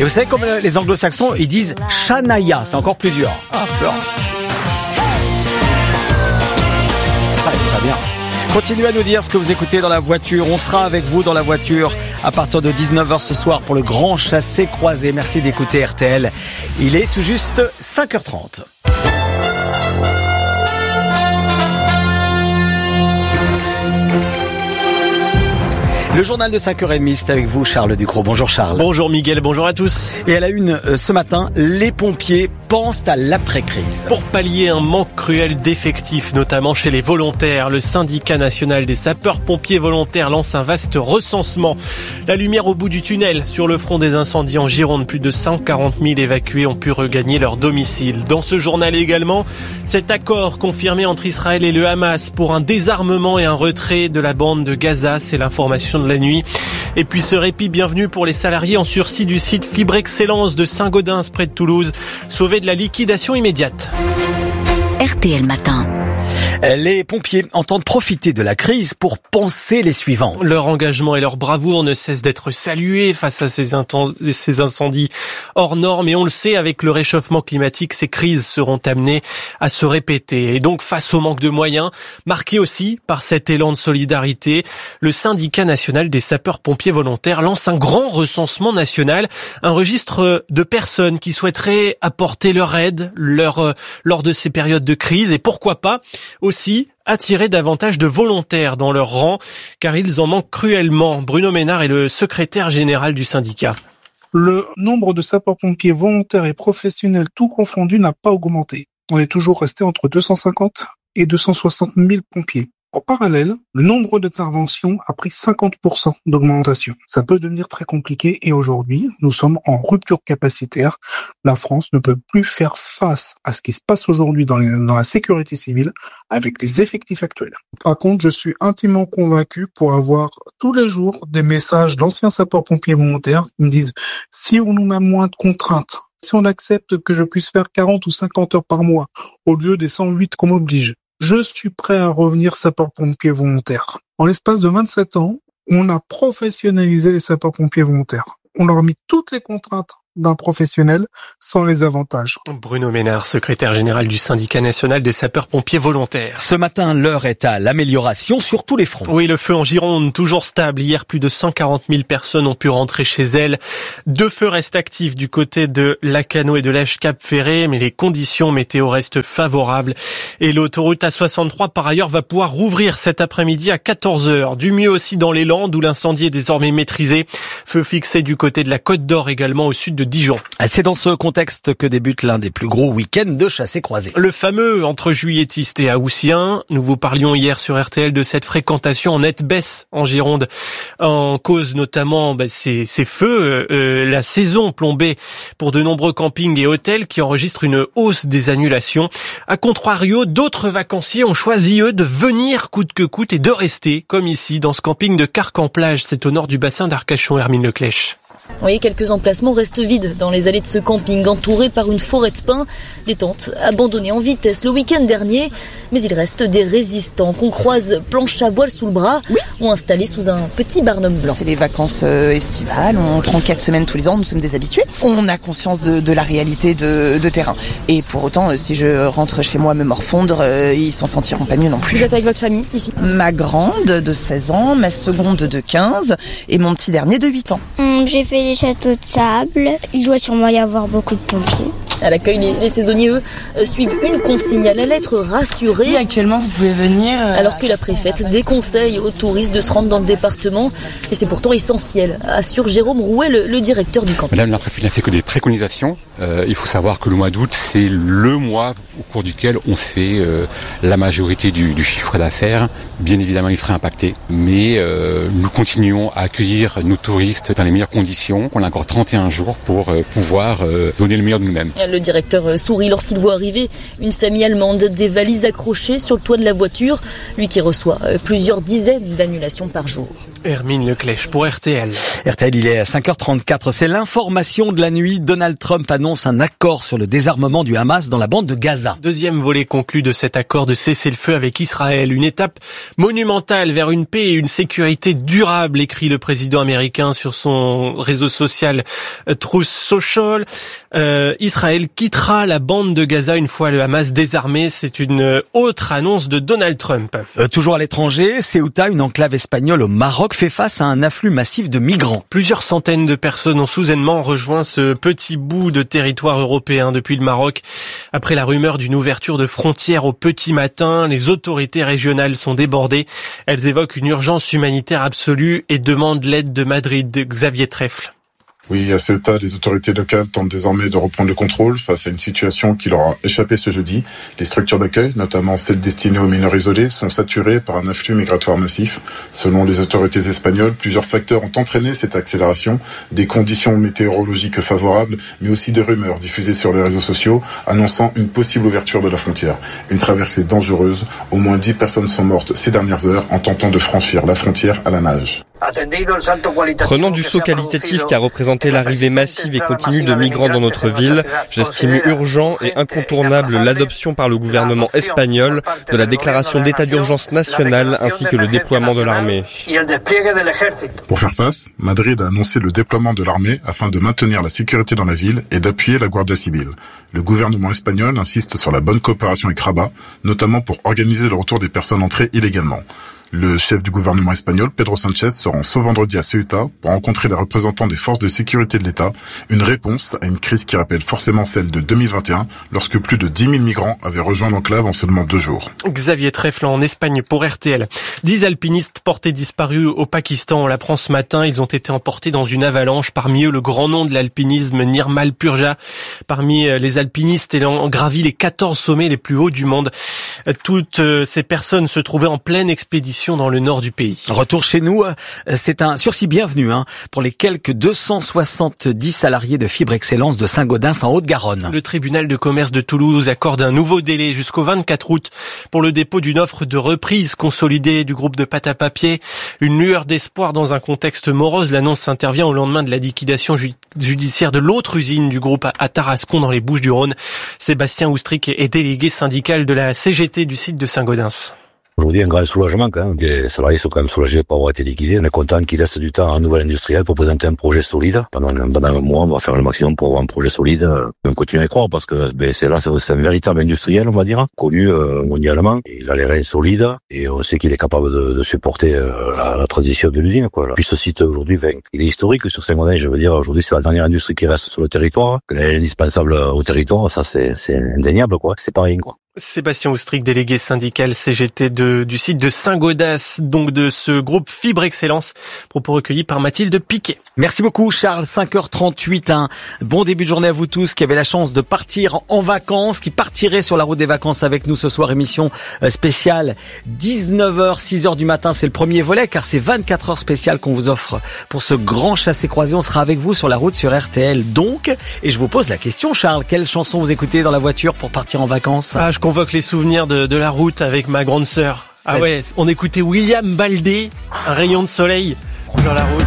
Et vous savez, comme les anglo-saxons, ils disent Shania, c'est encore plus dur. Ah, peur. Très bien. Continuez à nous dire ce que vous écoutez dans la voiture. On sera avec vous dans la voiture à partir de 19h ce soir pour le grand chassé-croisé. Merci d'écouter RTL. Il est tout juste 5h30. Le journal de 5h30, c'est avec vous Charles Ducrot. Bonjour Charles. Bonjour Miguel, bonjour à tous. Et à la une ce matin, les pompiers pensent à l'après-crise. Pour pallier un manque cruel d'effectifs, notamment chez les volontaires, le syndicat national des sapeurs-pompiers volontaires lance un vaste recensement. La lumière au bout du tunnel sur le front des incendies en Gironde. Plus de 140 000 évacués ont pu regagner leur domicile. Dans ce journal également, cet accord confirmé entre Israël et le Hamas pour un désarmement et un retrait de la bande de Gaza, c'est l'information de la nuit. Et puis ce répit bienvenu pour les salariés en sursis du site Fibre Excellence de Saint-Gaudens près de Toulouse, sauvés de la liquidation immédiate. RTL Matin. Les pompiers entendent profiter de la crise pour penser les suivants. Leur engagement et leur bravoure ne cessent d'être salués face à ces incendies hors normes. Et on le sait, avec le réchauffement climatique, ces crises seront amenées à se répéter. Et donc, face au manque de moyens, marqué aussi par cet élan de solidarité, le syndicat national des sapeurs-pompiers volontaires lance un grand recensement national, un registre de personnes qui souhaiteraient apporter leur aide lors de ces périodes de crise. Et pourquoi pas aussi attirer davantage de volontaires dans leur rang, car ils en manquent cruellement. Bruno Ménard est le secrétaire général du syndicat. Le nombre de sapeurs-pompiers volontaires et professionnels tout confondus n'a pas augmenté. On est toujours resté entre 250 et 260 000 pompiers. En parallèle, le nombre d'interventions a pris 50% d'augmentation. Ça peut devenir très compliqué et aujourd'hui, nous sommes en rupture capacitaire. La France ne peut plus faire face à ce qui se passe aujourd'hui dans la sécurité civile avec les effectifs actuels. Par contre, je suis intimement convaincu pour avoir tous les jours des messages d'anciens sapeurs-pompiers volontaires qui me disent « Si on nous met moins de contraintes, si on accepte que je puisse faire 40 ou 50 heures par mois au lieu des 108 qu'on m'oblige, je suis prêt à revenir sapeur-pompier volontaire. » En l'espace de 27 ans, on a professionnalisé les sapeurs-pompiers volontaires. On leur a mis toutes les contraintes d'un professionnel sans les avantages. Bruno Ménard, secrétaire général du syndicat national des sapeurs-pompiers volontaires. Ce matin, l'heure est à l'amélioration sur tous les fronts. Oui, le feu en Gironde, toujours stable. Hier, plus de 140 000 personnes ont pu rentrer chez elles. 2 feux restent actifs du côté de Lacanau et de l'Èche-Cap-Ferré, mais les conditions météo restent favorables. Et l'autoroute A63, par ailleurs, va pouvoir rouvrir cet après-midi à 14h. Du mieux aussi dans les Landes, où l'incendie est désormais maîtrisé. Feu fixé du côté de la Côte d'Or, également au sud de Dijon. C'est dans ce contexte que débute l'un des plus gros week-ends de chassé-croisé. Le fameux entre juilletistes et haussiens. Nous vous parlions hier sur RTL de cette fréquentation en nette baisse en Gironde, en cause notamment ces feux, la saison plombée pour de nombreux campings et hôtels qui enregistrent une hausse des annulations. A contrario, d'autres vacanciers ont choisi eux de venir coûte que coûte et de rester, comme ici dans ce camping de Carcan-Plage, c'est au nord du bassin d'Arcachon. Hermine Leclèche. Oui, quelques emplacements restent vides dans les allées de ce camping, entourés par une forêt de pins, des tentes abandonnées en vitesse le week-end dernier. Mais il reste des résistants qu'on croise planche à voile sous le bras ou installés sous un petit barnum blanc. C'est les vacances estivales, on prend 4 semaines tous les ans, nous sommes des habitués. On a conscience de la réalité de terrain. Et pour autant, si je rentre chez moi me morfondre, ils s'en sentiront pas mieux non plus. Vous êtes avec votre famille ici ? Ma grande de 16 ans, ma seconde de 15 et mon petit dernier de 8 ans. J'ai fait des châteaux de sable. Il doit sûrement y avoir beaucoup de pompiers. À l'accueil, les saisonniers, eux, suivent une consigne à la lettre, rassurés. Oui, actuellement, vous pouvez venir. Alors que la préfète déconseille aux touristes de se rendre dans le département. Et c'est pourtant essentiel, assure Jérôme Rouet, le directeur du camping. Madame la préfète n'a fait que des préconisations. Il faut savoir que le mois d'août, c'est le mois au cours duquel on fait la majorité du chiffre d'affaires. Bien évidemment, il sera impacté. Mais nous continuons à accueillir nos touristes dans les meilleures conditions. On a encore 31 jours pour pouvoir donner le meilleur de nous-mêmes. Le directeur sourit lorsqu'il voit arriver une famille allemande, des valises accrochées sur le toit de la voiture, lui qui reçoit plusieurs dizaines d'annulations par jour. Hermine Leclèche pour RTL. RTL, il est à 5h34. C'est l'information de la nuit. Donald Trump annonce un accord sur le désarmement du Hamas dans la bande de Gaza. Deuxième volet conclu de cet accord de cessez-le-feu avec Israël. Une étape monumentale vers une paix et une sécurité durable, écrit le président américain sur son réseau social Truth Social. Israël quittera la bande de Gaza une fois le Hamas désarmé. C'est une autre annonce de Donald Trump. Toujours à l'étranger, Ceuta, une enclave espagnole au Maroc, fait face à un afflux massif de migrants. Plusieurs centaines de personnes ont soudainement rejoint ce petit bout de territoire européen depuis le Maroc. Après la rumeur d'une ouverture de frontières au petit matin, les autorités régionales sont débordées. Elles évoquent une urgence humanitaire absolue et demandent l'aide de Madrid. Xavier Trèfle. Oui, à Ceuta, les autorités locales tentent désormais de reprendre le contrôle face à une situation qui leur a échappé ce jeudi. Les structures d'accueil, notamment celles destinées aux mineurs isolés, sont saturées par un afflux migratoire massif. Selon les autorités espagnoles, plusieurs facteurs ont entraîné cette accélération, des conditions météorologiques favorables, mais aussi des rumeurs diffusées sur les réseaux sociaux annonçant une possible ouverture de la frontière. Une traversée dangereuse, au moins 10 personnes sont mortes ces dernières heures en tentant de franchir la frontière à la nage. Prenant du saut qualitatif qu'a représenté l'arrivée massive et continue de migrants dans notre ville, j'estime urgent et incontournable l'adoption par le gouvernement espagnol de la déclaration d'état d'urgence nationale ainsi que le déploiement de l'armée. Pour faire face, Madrid a annoncé le déploiement de l'armée afin de maintenir la sécurité dans la ville et d'appuyer la Guardia Civile. Le gouvernement espagnol insiste sur la bonne coopération avec Rabat, notamment pour organiser le retour des personnes entrées illégalement. Le chef du gouvernement espagnol, Pedro Sánchez, se rend ce vendredi à Ceuta pour rencontrer les représentants des forces de sécurité de l'État, une réponse à une crise qui rappelle forcément celle de 2021, lorsque plus de 10 000 migrants avaient rejoint l'enclave en seulement 2 jours. Xavier Trèfle en Espagne pour RTL. 10 alpinistes portés disparus au Pakistan, on l'apprend ce matin. Ils ont été emportés dans une avalanche. Parmi eux, le grand nom de l'alpinisme, Nirmal Purja. Parmi les alpinistes ayant gravi les 14 sommets les plus hauts du monde. Toutes ces personnes se trouvaient en pleine expédition dans le nord du pays. Retour chez nous, c'est un sursis bienvenu pour les quelques 270 salariés de Fibre Excellence de Saint-Gaudens en Haute-Garonne. Le tribunal de commerce de Toulouse accorde un nouveau délai jusqu'au 24 août pour le dépôt d'une offre de reprise consolidée du groupe de pâte à papier. Une lueur d'espoir dans un contexte morose. L'annonce intervient au lendemain de la liquidation judiciaire de l'autre usine du groupe à Tarascon dans les Bouches-du-Rhône. Sébastien Oustric est délégué syndical de la CGT du site de Saint-Gaudens. Aujourd'hui, un grand soulagement quand même. Les salariés sont quand même soulagés de pas avoir été liquidés. On est content qu'ils laissent du temps à un nouvel industriel pour présenter un projet solide. Pendant un mois, on va faire le maximum pour avoir un projet solide. On continue à y croire parce que c'est un véritable industriel, on va dire, connu mondialement. Il a les reins solides et on sait qu'il est capable de supporter la transition de l'usine. Puis ce site aujourd'hui, il est historique sur Saint-Gaudens. Je veux dire, aujourd'hui, c'est la dernière industrie qui reste sur le territoire. Elle est indispensable au territoire. Ça, c'est indéniable, C'est pas rien, Sébastien Oustric, délégué syndical CGT du site de Saint-Gaudens, donc de ce groupe Fibre Excellence, propos recueillis par Mathilde Piquet. Merci beaucoup Charles, 5h38, un bon début de journée à vous tous qui avez la chance de partir en vacances, qui partiraient sur la route des vacances avec nous ce soir, émission spéciale 19h, 6h du matin, c'est le premier volet car c'est 24 heures spéciales qu'on vous offre pour ce grand chassé-croisé. On sera avec vous sur la route sur RTL donc, et je vous pose la question Charles, quelle chanson vous écoutez dans la voiture pour partir en vacances? Je convoque les souvenirs de la route avec ma grande sœur. Ah ouais, on écoutait William Baldé, Un rayon de soleil sur la route.